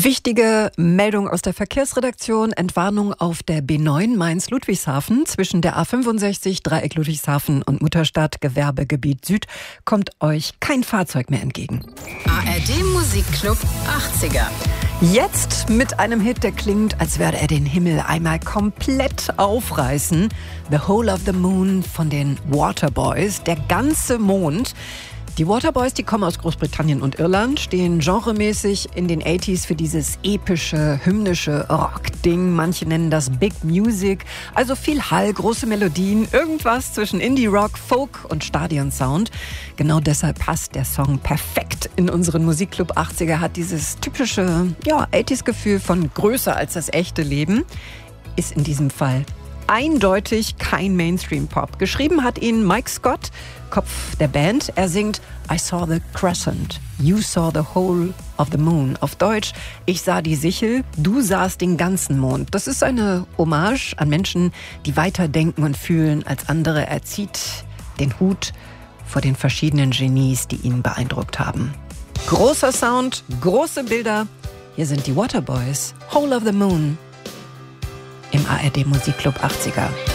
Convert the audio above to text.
Wichtige Meldung aus der Verkehrsredaktion. Entwarnung auf der B9 Mainz-Ludwigshafen zwischen der A65 Dreieck Ludwigshafen und Mutterstadt Gewerbegebiet Süd kommt euch kein Fahrzeug mehr entgegen. ARD Musikclub 80er. Jetzt mit einem Hit, der klingt, als werde er den Himmel einmal komplett aufreißen. The Whole of the Moon von den Waterboys, der ganze Mond. Die Waterboys, die kommen aus Großbritannien und Irland, stehen genremäßig in den 80s für dieses epische, hymnische Rock-Ding. Manche nennen das Big Music, also viel Hall, große Melodien, irgendwas zwischen Indie-Rock, Folk und Stadionsound. Genau deshalb passt der Song perfekt in unseren Musikclub 80er, hat dieses typische 80s-Gefühl von größer als das echte Leben, ist in diesem Fall eindeutig kein Mainstream-Pop. Geschrieben hat ihn Mike Scott, Kopf der Band. Er singt I saw the crescent, you saw the whole of the moon. Auf Deutsch, ich sah die Sichel, du sahst den ganzen Mond. Das ist eine Hommage an Menschen, die weiter denken und fühlen als andere. Er zieht den Hut vor den verschiedenen Genies, die ihn beeindruckt haben. Großer Sound, große Bilder. Hier sind die Waterboys, Whole of the Moon. Im ARD Musikclub 80er.